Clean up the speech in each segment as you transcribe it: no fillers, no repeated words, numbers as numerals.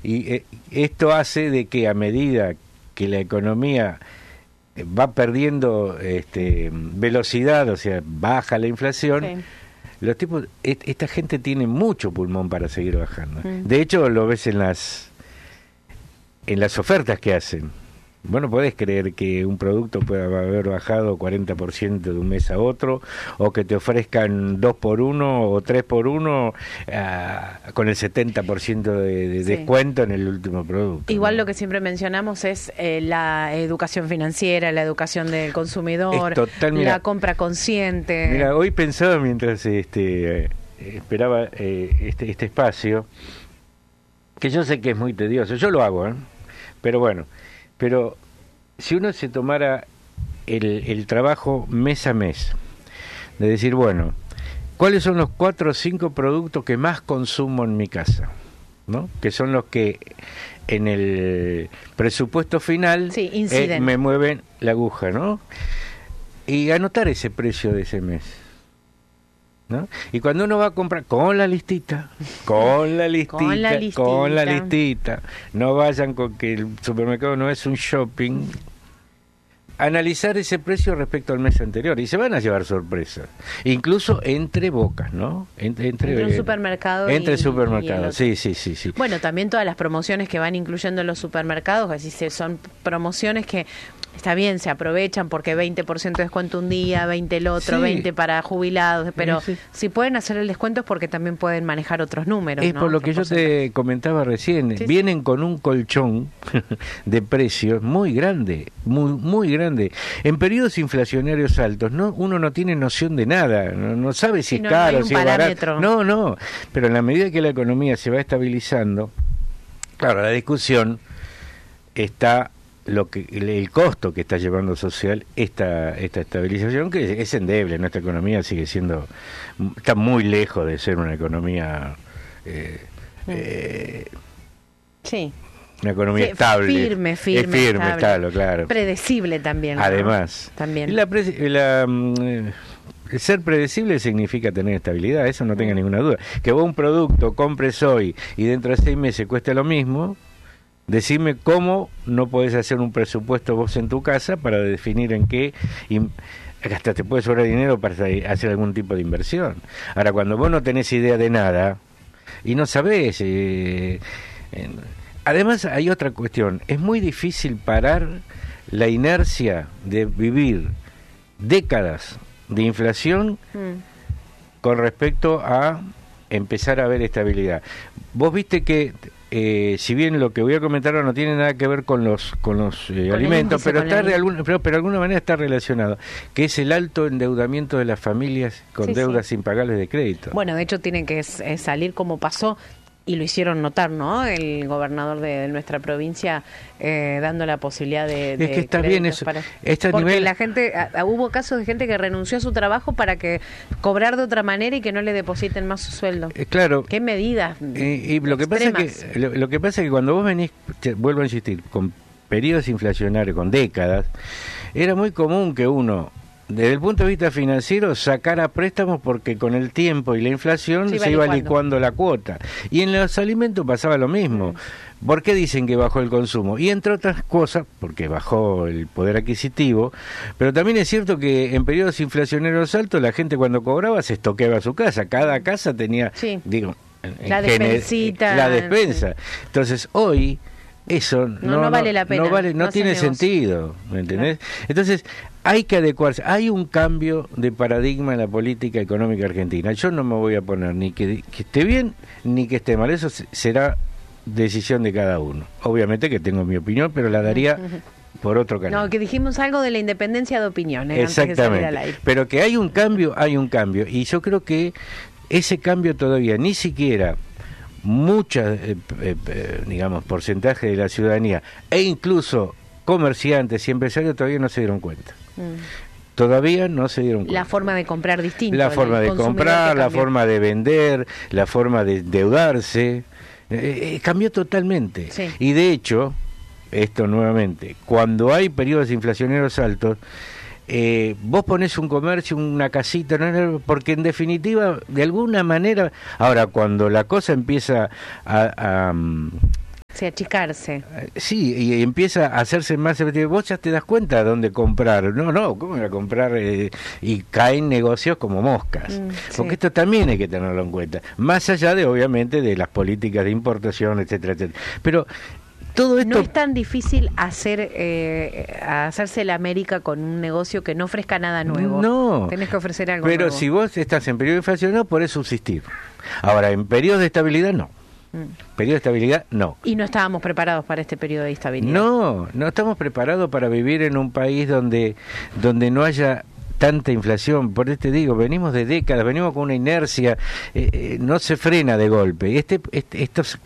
Y esto hace de que a medida que la economía va perdiendo velocidad, o sea, baja la inflación, sí, los tipos, esta gente tiene mucho pulmón para seguir bajando. De hecho, lo ves en las ofertas que hacen. Vos no podés creer que un producto pueda haber bajado 40% de un mes a otro, o que te ofrezcan 2 por 1 o 3 por 1 con el 70% de descuento en el último producto. Igual, ¿no? Lo que siempre mencionamos es la educación financiera, la educación del consumidor, la compra consciente. Mira, hoy pensaba mientras esperaba este espacio, que yo sé que es muy tedioso, yo lo hago, pero bueno. Pero si uno se tomara el trabajo mes a mes, de decir, bueno, ¿cuáles son los 4 o 5 productos que más consumo en mi casa? ¿No? Que son los que en el presupuesto final me mueven la aguja, ¿no? Y anotar ese precio de ese mes, ¿no? Y cuando uno va a comprar con la listita, no vayan con que el supermercado no es un shopping, analizar ese precio respecto al mes anterior y se van a llevar sorpresas, incluso entre bocas, ¿no? Entre un supermercado sí. Bueno, también todas las promociones que van incluyendo los supermercados, así son promociones que está bien, se aprovechan porque 20% de descuento un día, 20 el otro, 20 para jubilados, pero si pueden hacer el descuento es porque también pueden manejar otros números. Es, ¿no? Por lo que yo te comentaba recién, vienen con un colchón de precios muy grande, muy grande. En periodos inflacionarios altos, uno no tiene noción de nada, no sabe si es caro, si es barato. No, pero en la medida que la economía se va estabilizando, claro, la discusión está el costo que está llevando social esta estabilización, que es endeble. Nuestra economía está muy lejos de ser una economía una economía estable, firme, estable, claro, predecible también, ¿no? Además también ser predecible significa tener estabilidad, eso no tenga ninguna duda. Que vos un producto compres hoy y dentro de 6 meses cueste lo mismo, decime cómo no podés hacer un presupuesto vos en tu casa para definir en qué, hasta te puede sobrar dinero para hacer algún tipo de inversión. Ahora, cuando vos no tenés idea de nada y no sabés, además hay otra cuestión, es muy difícil parar la inercia de vivir décadas de inflación con respecto a empezar a ver estabilidad. Vos viste que si bien lo que voy a comentar ahora no tiene nada que ver con los alimentos, pero de alguna manera está relacionado, que es el alto endeudamiento de las familias con deudas impagables de crédito. Bueno, de hecho tienen que salir como pasó, y lo hicieron notar, ¿no? El gobernador de nuestra provincia dando la posibilidad de es que está bien eso. Porque la gente, hubo casos de gente que renunció a su trabajo para que cobrar de otra manera y que no le depositen más su sueldo. Claro. ¿Qué medidas? Y lo que pasa es que cuando vos venís, vuelvo a insistir, con periodos inflacionarios, con décadas, era muy común que uno, desde el punto de vista financiero, sacara préstamos porque con el tiempo y la inflación se iba licuando la cuota. Y en los alimentos pasaba lo mismo. ¿Por qué dicen que bajó el consumo? Y entre otras cosas, porque bajó el poder adquisitivo, pero también es cierto que en periodos inflacionarios altos la gente cuando cobraba se estoqueaba su casa. Cada casa tenía, la despensa. Entonces hoy eso no vale la pena. No tiene sentido, ¿me entendés? Entonces hay que adecuarse. Hay un cambio de paradigma en la política económica argentina. Yo no me voy a poner ni que esté bien ni que esté mal. Eso será decisión de cada uno. Obviamente que tengo mi opinión, pero la daría por otro canal. No, que dijimos algo de la independencia de opiniones. Exactamente. Antes de salir al aire. Pero que hay un cambio. Y yo creo que ese cambio todavía ni siquiera muchas, digamos, porcentaje de la ciudadanía e incluso comerciantes y empresarios todavía no se dieron cuenta. Todavía no se dieron cuenta. La forma de comprar distinta. La forma de comprar, la forma de vender, la forma de endeudarse, cambió totalmente. Sí. Y de hecho, esto nuevamente, cuando hay periodos inflacionarios altos, vos ponés un comercio, una casita, porque en definitiva, de alguna manera, ahora cuando la cosa empieza a Sí, achicarse. Sí, y empieza a hacerse más efectivo. Vos ya te das cuenta de dónde comprar. No, ¿cómo voy a comprar? Y caen negocios como moscas. Sí. Porque esto también hay que tenerlo en cuenta. Más allá de, obviamente, de las políticas de importación, etcétera, etcétera. Pero todo esto... No es tan difícil hacerse la América con un negocio que no ofrezca nada nuevo. No. Tenés que ofrecer algo pero nuevo. Si vos estás en periodo de inflación, no podés subsistir. Ahora, en periodos de estabilidad, no. Periodo de estabilidad, no. Y no estábamos preparados para este periodo de estabilidad. No estamos preparados para vivir en un país donde no haya tanta inflación. Por eso te digo, venimos de décadas, venimos con una inercia, no se frena de golpe. Estos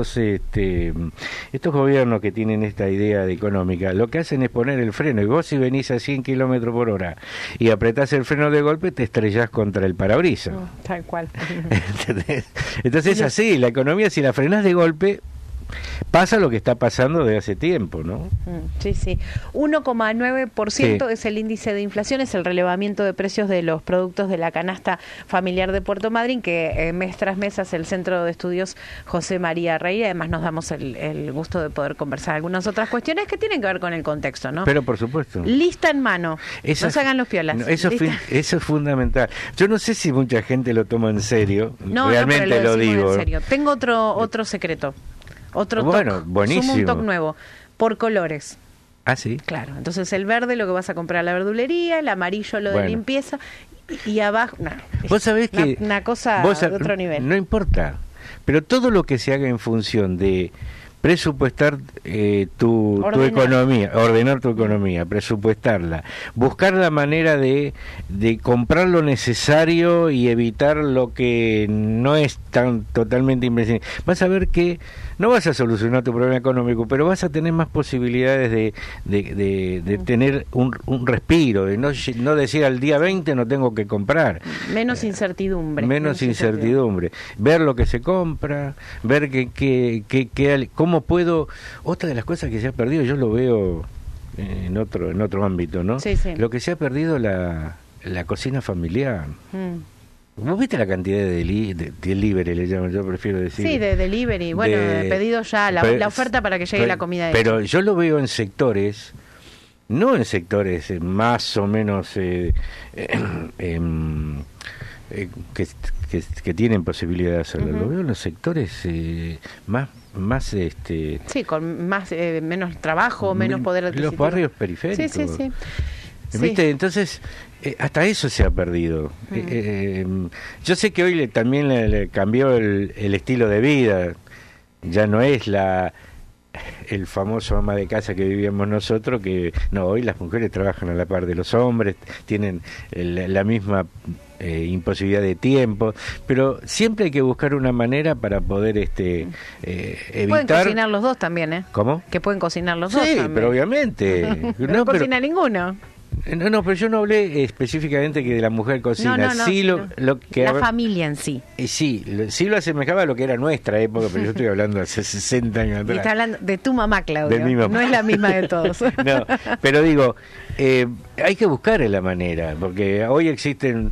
gobiernos que tienen esta idea de económica, lo que hacen es poner el freno, y vos si venís a 100 kilómetros por hora y apretás el freno de golpe, te estrellás contra el parabrisas. Tal cual. Entonces así, la economía, si la frenás de golpe, pasa lo que está pasando desde hace tiempo, ¿no? Sí, sí. 1,9% sí. Es el índice de inflación, es el relevamiento de precios de los productos de la canasta familiar de Puerto Madryn, que mes tras mes hace el Centro de Estudios José María Rey. Además nos damos el gusto de poder conversar algunas otras cuestiones que tienen que ver con el contexto, ¿no? Pero por supuesto. Lista en mano. No se hagan los piolas. No, eso es fundamental. Yo no sé si mucha gente lo toma en serio. Realmente pero lo digo. En serio. Tengo otro secreto. Otro buenísimo. Sumo un toque nuevo, por colores. Ah, sí. Claro, entonces el verde lo que vas a comprar a la verdulería, el amarillo lo de limpieza, y abajo, vos sabés que una cosa de otro nivel. No importa, pero todo lo que se haga en función de presupuestar tu economía, ordenar tu economía, presupuestarla, buscar la manera de comprar lo necesario y evitar lo que no es tan totalmente imprescindible. Vas a ver que no vas a solucionar tu problema económico, pero vas a tener más posibilidades de tener un respiro, de no decir al día 20 no tengo que comprar. Menos incertidumbre. Menos incertidumbre. Ver lo que se compra, ver cómo puedo... Otra de las cosas que se ha perdido, yo lo veo en otro ámbito, ¿no? Sí, sí. Lo que se ha perdido la cocina familiar. ¿Vos viste la cantidad de delivery, le llaman? Yo prefiero decir. Sí, de delivery. Bueno, de pedido ya, la oferta para que llegue la comida. Pero yo lo veo en sectores, no en sectores más o menos que tienen posibilidad de hacerlo. Lo veo en los sectores más sí, con menos trabajo, menos poder adquisitivo. Los barrios periféricos. Sí. ¿Viste? Entonces, hasta eso se ha perdido. Yo sé que hoy también le cambió el estilo de vida. Ya no es el famoso ama de casa que vivíamos nosotros, que no, hoy las mujeres trabajan a la par de los hombres, tienen la misma imposibilidad de tiempo, pero siempre hay que buscar una manera para poder evitar... Pueden cocinar los dos también, ¿eh? ¿Cómo? Que pueden cocinar los dos también. Sí, pero obviamente. No cocina ninguno. No, pero yo no hablé específicamente que de la mujer cocina. Lo que la familia en sí. Sí lo asemejaba a lo que era nuestra época, pero yo estoy hablando hace 60 años atrás. Está hablando de tu mamá, Claudio. De mi mamá. No es la misma de todos. No, pero digo, hay que buscar la manera, porque hoy existen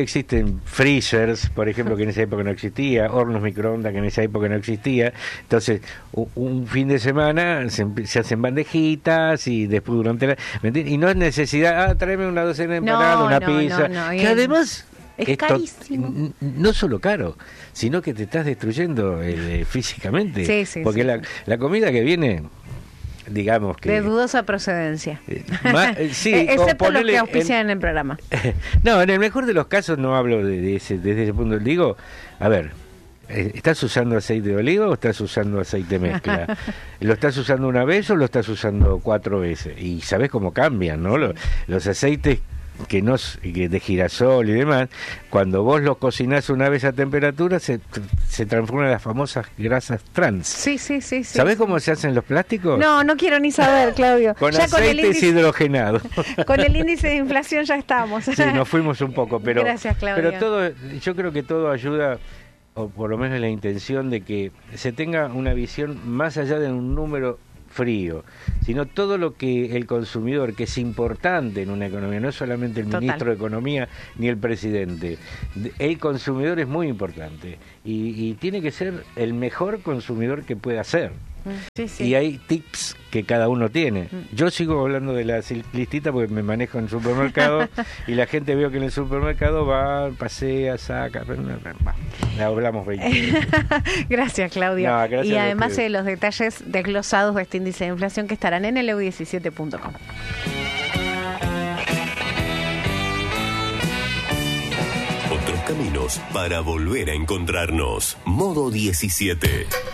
freezers, por ejemplo, que en esa época no existía, hornos microondas que en esa época no existía. Entonces, un fin de semana se hacen bandejitas y después durante la... ¿me entiendes? Y no es necesidad, tráeme una docena de empanadas, una pizza, que además... Es carísimo. No solo caro, sino que te estás destruyendo físicamente. Sí, porque la comida que viene... digamos que de dudosa procedencia. Sí, excepto los que auspician en el programa. No, en el mejor de los casos no hablo desde ese punto. Digo, a ver, ¿estás usando aceite de oliva o estás usando aceite mezcla? ¿Lo estás usando una vez o lo estás usando 4 veces? Y sabés cómo cambian, ¿no? Los aceites que de girasol y demás, cuando vos los cocinás una vez a temperatura se transforman en las famosas grasas trans. Sí. ¿Sabés cómo se hacen los plásticos? No quiero ni saber, Claudio. Con aceites hidrogenados. Con el índice de inflación ya estamos. Sí, nos fuimos un poco, pero gracias, Claudio. Pero yo creo que todo ayuda, o por lo menos la intención de que se tenga una visión más allá de un número frío, sino todo lo que el consumidor, que es importante en una economía, no es solamente el ministro de Economía ni el presidente, el consumidor es muy importante y tiene que ser el mejor consumidor que pueda ser. Sí. Y hay tips que cada uno tiene. Yo sigo hablando de la ciclistita porque me manejo en el supermercado y la gente veo que en el supermercado va, pasea, saca, pero hablamos 20. Gracias, Claudio. No, gracias y además de los detalles desglosados de este índice de inflación que estarán en el eu17.com. Otros caminos para volver a encontrarnos. Modo 17.